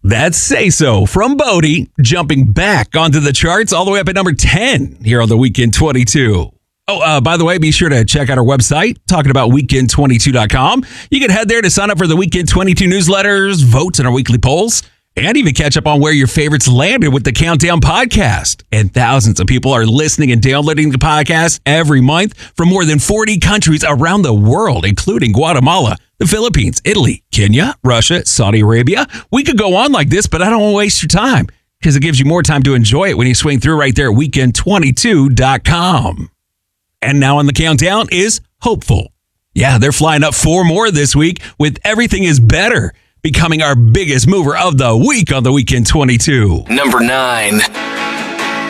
That's Say So from Bodie, jumping back onto the charts all the way up at number 10 here on the Weekend 22. Oh, by the way, be sure to check out our website, talkingaboutweekend22.com. You can head there to sign up for the Weekend 22 newsletters, votes in our weekly polls, and even catch up on where your favorites landed with the Countdown podcast. And thousands of people are listening and downloading the podcast every month from more than 40 countries around the world, including Guatemala, the Philippines, Italy, Kenya, Russia, Saudi Arabia. We could go on like this, but I don't want to waste your time because it gives you more time to enjoy it when you swing through right there at weekend22.com. And now on the countdown is Hopeful. Yeah, they're flying up 4 more this week with Everything Is Better, becoming our biggest mover of the week on the Weekend 22. Number 9.